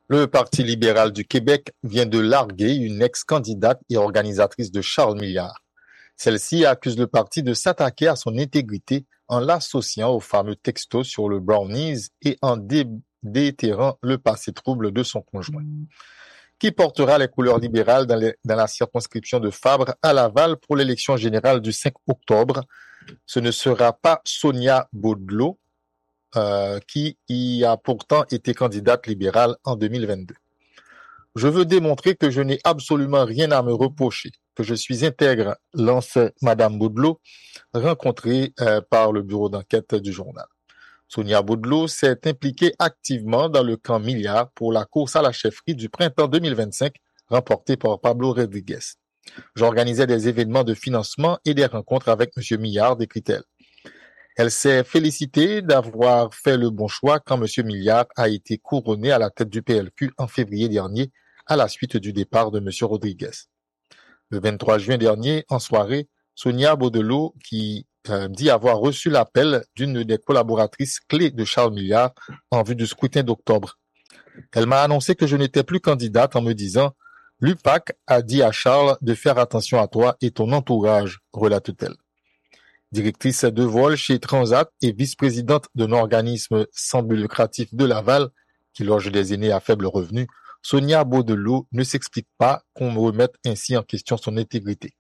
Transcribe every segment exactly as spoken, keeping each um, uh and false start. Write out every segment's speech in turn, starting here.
Le Parti libéral du Québec vient de larguer une ex-candidate et organisatrice de Charles Milliard. Celle-ci accuse le parti de s'attaquer à son intégrité en l'associant au fameux texto sur le Brownies et en dé- déterrant le passé trouble de son conjoint. Qui portera les couleurs libérales dans, les- dans la circonscription de Fabre à Laval pour l'élection générale du cinq octobre? Ce ne sera pas Sonia Beaudelow, euh, qui y a pourtant été candidate libérale en deux mille vingt-deux. Je veux démontrer que je n'ai absolument rien à me reprocher, que je suis intègre, lance Madame Beaudelow, rencontrée euh, par le bureau d'enquête du journal. Sonia Beaudelow s'est impliquée activement dans le camp Milliard pour la course à la chefferie du printemps deux mille vingt-cinq, remportée par Pablo Rodriguez. J'organisais des événements de financement et des rencontres avec M. Milliard, décrit-elle. Elle s'est félicitée d'avoir fait le bon choix quand M. Milliard a été couronné à la tête du P L Q en février dernier à la suite du départ de M. Rodriguez. Le vingt-trois juin dernier, en soirée, Sonia Beaudelow, qui euh, dit avoir reçu l'appel d'une des collaboratrices clés de Charles Milliard en vue du scrutin d'octobre. Elle m'a annoncé que je n'étais plus candidate en me disant « L'U P A C a dit à Charles de faire attention à toi et ton entourage », relate-t-elle. Directrice de vol chez Transat et vice-présidente d'un organisme sans but lucratif de Laval, qui loge des aînés à faible revenu, Sonia Beaudelow ne s'explique pas qu'on remette ainsi en question son intégrité.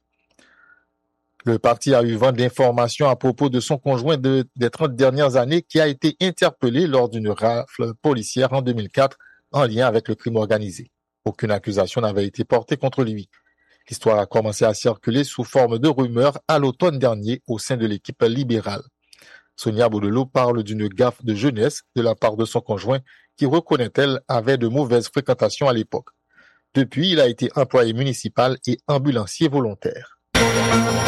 Le parti a eu vent d'informations à propos de son conjoint de, des trente dernières années qui a été interpellé lors d'une rafle policière en deux mille quatre en lien avec le crime organisé. Aucune accusation n'avait été portée contre lui. L'histoire a commencé à circuler sous forme de rumeurs à l'automne dernier au sein de l'équipe libérale. Sonia Beaudelow parle d'une gaffe de jeunesse de la part de son conjoint qui, reconnaît-elle, avait de mauvaises fréquentations à l'époque. Depuis, il a été employé municipal et ambulancier volontaire.